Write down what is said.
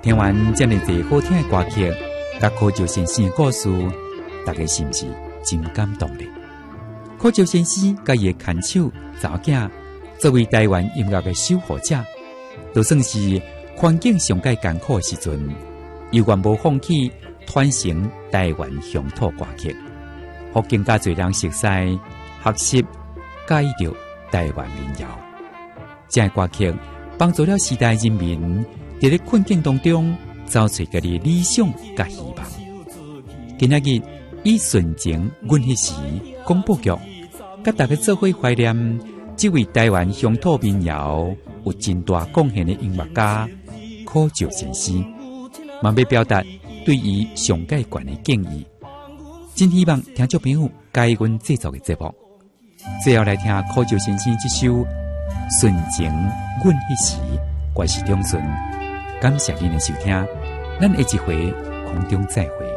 听完这么多好听的歌曲，甲柯照先生的故事，大家是不是真感动呢？柯照先生甲伊的牵手查某囝，作为台湾音乐的守护者，就算是环境上介艰苦的时阵，伊愿无放弃传承台湾乡土歌曲，互更加侪人熟悉、学习、介意着台湾民谣。这歌曲帮助了时代人民在咧困境当中找出家己理想甲希望。今仔日以纯情阮迄时广播剧，甲大家做伙怀念这位台湾乡土民谣有真大贡献的音乐家柯照先生，嘛要表达对伊上介悬的敬意。真希望听众朋友介意阮制作的节目。最后来听柯照先生这首《纯情阮迄时》，我是中顺，感谢您的收听，咱下一回空中再会。